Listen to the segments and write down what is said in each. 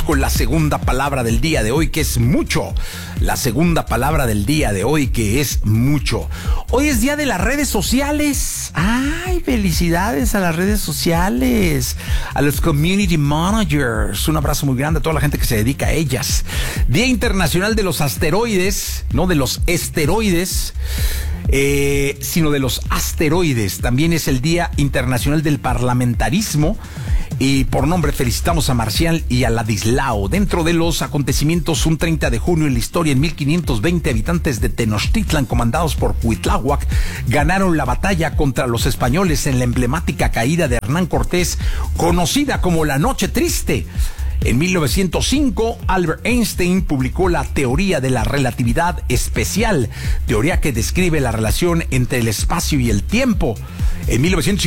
con la segunda palabra del día de hoy, que es mucho. La segunda palabra del día de hoy, que es mucho. Hoy es día de las redes sociales. ¡Ay, felicidades a las redes sociales! A los community managers. Un abrazo muy grande a toda la gente que se dedica a ellas. Día Internacional de los Asteroides, no de los esteroides, sino de los asteroides. También es el Día Internacional del Parlamentarismo. Y por nombre felicitamos a Marcial y a Ladislao. Dentro de los acontecimientos, un 30 de junio en la historia, en 1520, habitantes de Tenochtitlan, comandados por Cuitláhuac, ganaron la batalla contra los españoles en la emblemática caída de Hernán Cortés, conocida como la Noche Triste. En 1905, Albert Einstein publicó la teoría de la relatividad especial, teoría que describe la relación entre el espacio y el tiempo. En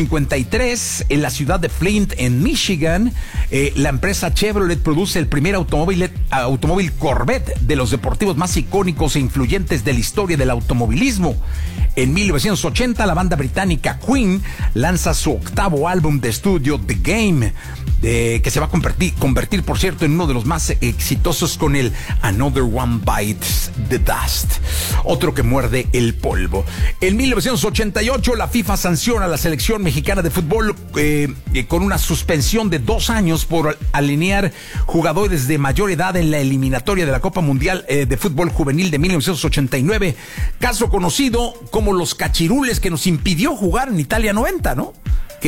1953, en la ciudad de Flint, en Michigan, la empresa Chevrolet produce el primer automóvil Corvette, de los deportivos más icónicos e influyentes de la historia del automovilismo. En 1980, la banda británica Queen lanza su octavo álbum de estudio, The Game, que se va a convertir, por cierto, en uno de los más exitosos con el Another One Bites the Dust, otro que muerde el polvo. En 1988, la FIFA sanciona a la selección mexicana de fútbol con una suspensión de 2 años por alinear jugadores de mayor edad en la eliminatoria de la Copa Mundial de Fútbol Juvenil de 1989, caso conocido como los cachirules, que nos impidió jugar en Italia 90, ¿no? Que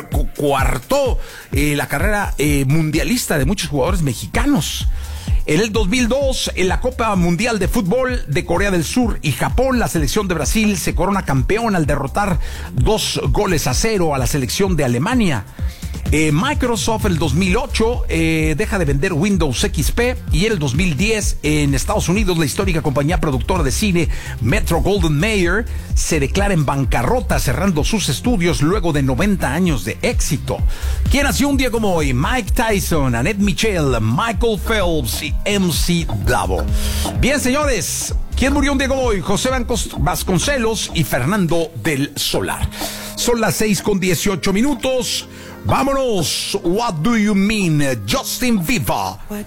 coartó la carrera mundialista de muchos jugadores mexicanos. En el 2002, en la Copa Mundial de Fútbol de Corea del Sur y Japón, la selección de Brasil se corona campeón al derrotar 2-0 a la selección de Alemania. Microsoft el 2008 deja de vender Windows XP, y en el 2010 en Estados Unidos la histórica compañía productora de cine Metro-Goldwyn-Mayer se declara en bancarrota, cerrando sus estudios luego de 90 años de éxito. ¿Quién nació un día como hoy? Mike Tyson, Annette Michel, Michael Phelps y MC Davo. Bien, señores, ¿quién murió un día como hoy? José Vasconcelos y Fernando del Solar. Son las 6:18. Vámonos. What do you mean, Justin Bieber?